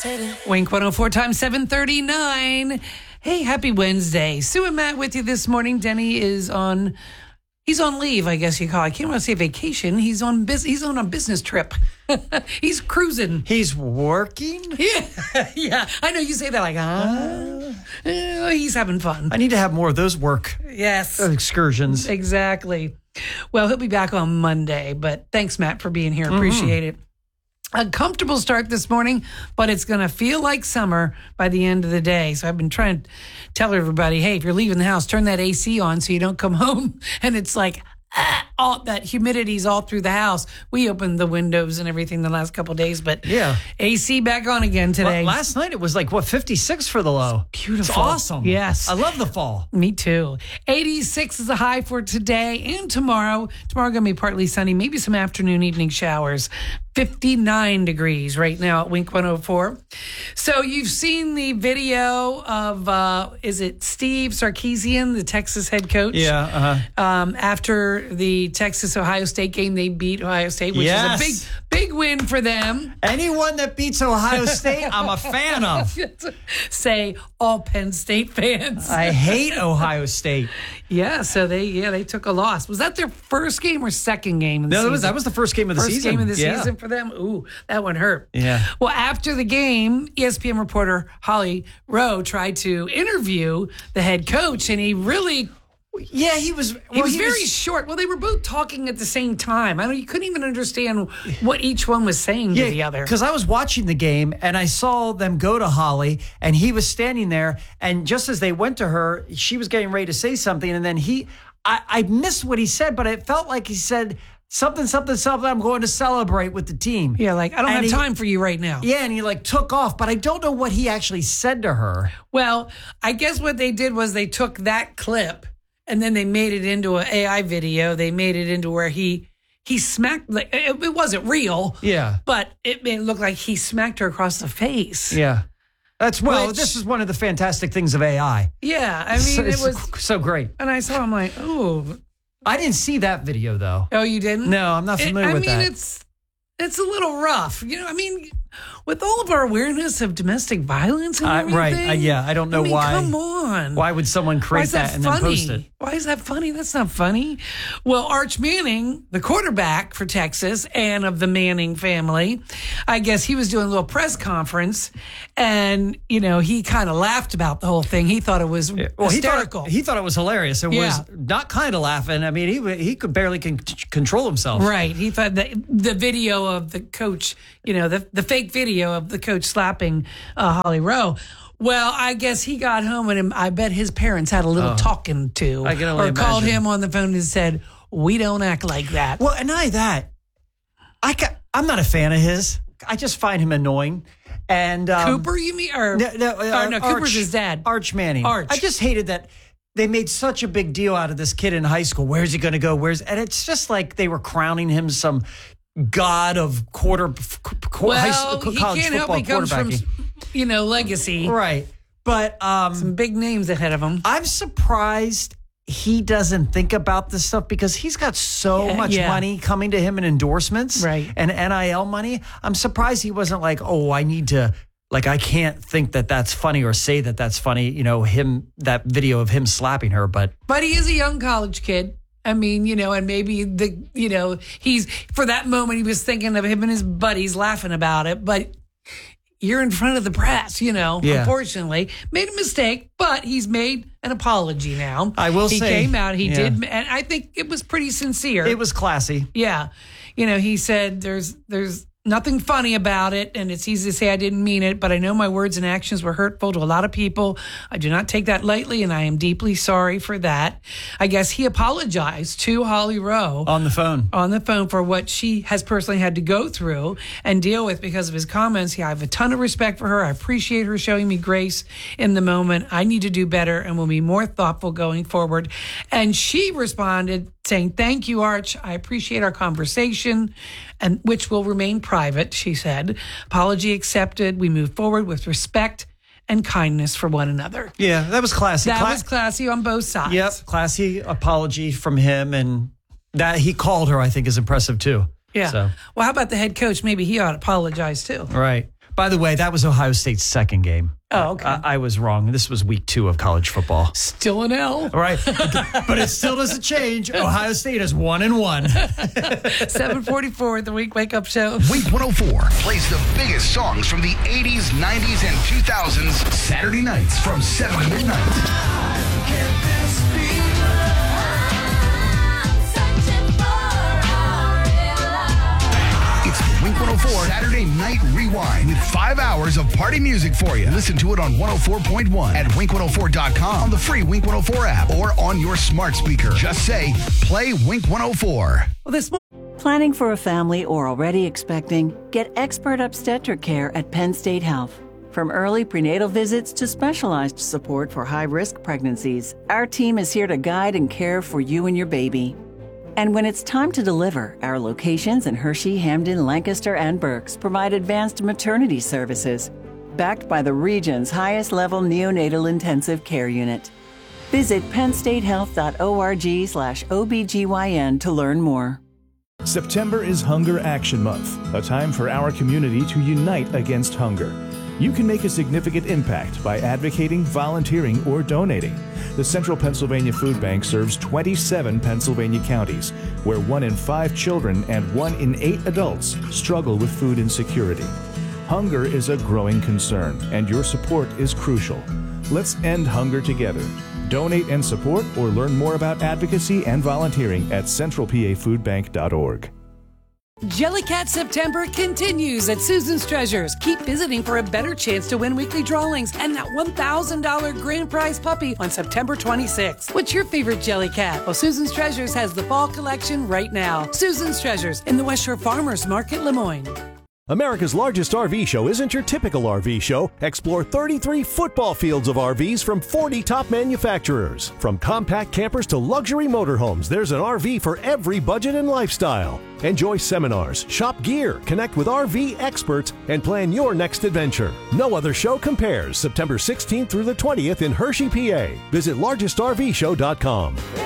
Wink 104 times 739. Hey, happy Wednesday. Sue and Matt with you this morning. Denny is he's on leave, I guess you call it. I can't want to say vacation. He's on a business trip. He's cruising. He's working? Yeah. I know you say that like, he's having fun. I need to have more of those work excursions. Exactly. Well, he'll be back on Monday, but thanks, Matt, for being here. Appreciate it. A comfortable start this morning, but it's going to feel like summer by the end of the day. So I've been trying to tell everybody, hey, if you're leaving the house, turn that AC on so you don't come home. And it's like all that humidity's all through the house. We opened the windows and everything the last couple of days, but AC back on again today. Well, last night it was like, 56 for the low. It's beautiful. It's awesome. Yes. I love the fall. Me too. 86 is a high for today and tomorrow. Tomorrow going to be partly sunny, maybe some afternoon, evening showers. 59 degrees right now at Wink 104. So you've seen the video of, is it Steve Sarkisian, the Texas head coach? Yeah. After the Texas-Ohio State game, they beat Ohio State, which is a big win for them. Anyone that beats Ohio State, I'm a fan of. Say all Penn State fans. I hate Ohio State. Yeah, so they took a loss. Was that their first game or second game? No, that was the first game of the season. First game of the season for them. Ooh, that one hurt. Yeah. Well, after the game, ESPN reporter Holly Rowe tried to interview the head coach, and he really. Yeah, he was very short. Well, they were both talking at the same time. You couldn't even understand what each one was saying to the other. Because I was watching the game and I saw them go to Holly and he was standing there. And just as they went to her, she was getting ready to say something. And then I missed what he said, but it felt like he said something. I'm going to celebrate with the team. Yeah, like, I don't have time for you right now. Yeah, and he took off. But I don't know what he actually said to her. Well, I guess what they did was they took that clip. And then they made it into an AI video. They made it into where he smacked, like it wasn't real. Yeah. But it looked like he smacked her across the face. Yeah. This is one of the fantastic things of AI. Yeah. I mean, it was so great. And I saw him like, oh. I didn't see that video, though. Oh, you didn't? No, I'm not familiar with that. I mean, it's a little rough. With all of our awareness of domestic violence and everything. Right. I don't know why. Come on. Why would someone create that and then post it? Why is that funny? That's not funny. Well, Arch Manning, the quarterback for Texas and of the Manning family, I guess he was doing a little press conference and, he kind of laughed about the whole thing. He thought it was hysterical. He thought it was hilarious. It was not kind of laughing. I mean, he could barely control himself. Right. He thought that the video of the coach, the fake video of the coach slapping Holly Rowe. Well, I guess he got home and I bet his parents had a little talking to. I can only imagine. Called him on the phone and said, we don't act like that. Well, and I'm not a fan of his. I just find him annoying. And Cooper, you mean? No, Cooper's his dad. Arch Manning. Arch. I just hated that they made such a big deal out of this kid in high school. Where's he going to go? And it's just like they were crowning him some god of college football he comes from, legacy. Right. But some big names ahead of him. I'm surprised he doesn't think about this stuff because he's got so much money coming to him in endorsements and NIL money. I'm surprised he wasn't like, I need to, I can't think that that's funny or say that that's funny, that video of him slapping her. But he is a young college kid. I mean, and maybe he's, for that moment, he was thinking of him and his buddies laughing about it. But you're in front of the press, unfortunately. Made a mistake, but he's made an apology now. I will say. He came out, he did, and I think it was pretty sincere. It was classy. Yeah. He said there's nothing funny about it, and it's easy to say I didn't mean it, but I know my words and actions were hurtful to a lot of people. I do not take that lightly, and I am deeply sorry for that. I guess he apologized to Holly Rowe. On the phone for what she has personally had to go through and deal with because of his comments. I have a ton of respect for her. I appreciate her showing me grace in the moment. I need to do better and will be more thoughtful going forward. And she responded saying, thank you, Arch. I appreciate our conversation, and which will remain private, she said. Apology accepted. We move forward with respect and kindness for one another. Yeah, that was classy. That was classy on both sides. Yep, classy apology from him, and that he called her, I think, is impressive too. Yeah. So. Well, how about the head coach? Maybe he ought to apologize too. Right. By the way, that was Ohio State's second game. Oh, okay. I was wrong. This was week 2 of college football. Still an L. All right. But it still doesn't change. Ohio State is 1-1. 7:44 at the Wake Up Show. Wink 104 plays the biggest songs from the 80s, 90s, and 2000s Saturday nights from 7 to midnight. It's the Wink 104 Saturday Night Rewind with 5 hours of party music for you. Listen to it on 104.1 at wink104.com, on the free Wink 104 app, or on your smart speaker. Just say, play Wink 104. Planning for a family or already expecting? Get expert obstetric care at Penn State Health. From early prenatal visits to specialized support for high-risk pregnancies, our team is here to guide and care for you and your baby. And when it's time to deliver, our locations in Hershey, Hamden, Lancaster, and Berks provide advanced maternity services, backed by the region's highest-level neonatal intensive care unit. Visit pennstatehealth.org/OBGYN to learn more. September is Hunger Action Month, a time for our community to unite against hunger. You can make a significant impact by advocating, volunteering, or donating. The Central Pennsylvania Food Bank serves 27 Pennsylvania counties, where 1 in 5 children and 1 in 8 adults struggle with food insecurity. Hunger is a growing concern, and your support is crucial. Let's end hunger together. Donate and support, or learn more about advocacy and volunteering at centralpafoodbank.org. Jellycat September continues at Susan's Treasures. Keep visiting for a better chance to win weekly drawings and that $1,000 grand prize puppy on September 26th. What's your favorite Jellycat? Well, Susan's Treasures has the fall collection right now. Susan's Treasures in the West Shore Farmers Market, Lemoyne. America's largest RV show isn't your typical RV show. Explore 33 football fields of RVs from 40 top manufacturers. From compact campers to luxury motorhomes, there's an RV for every budget and lifestyle. Enjoy seminars, shop gear, connect with RV experts, and plan your next adventure. No other show compares. September 16th through the 20th in Hershey, PA. Visit largestrvshow.com.